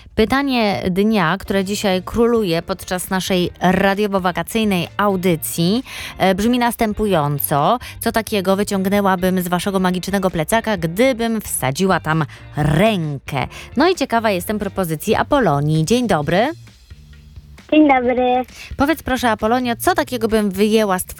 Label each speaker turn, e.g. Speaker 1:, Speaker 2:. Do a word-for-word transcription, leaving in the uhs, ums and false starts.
Speaker 1: Pytanie dnia, które dzisiaj króluje podczas naszej radiowo-wakacyjnej audycji, e, brzmi następująco. Co takiego wyciągnęłabym z waszego magicznego plecaka, gdybym wsadziła tam rękę? No i ciekawa jestem propozycji Apolonii. Dzień dobry.
Speaker 2: Dzień dobry.
Speaker 1: Powiedz proszę, Apolonio, co takiego bym wyjęła z twojego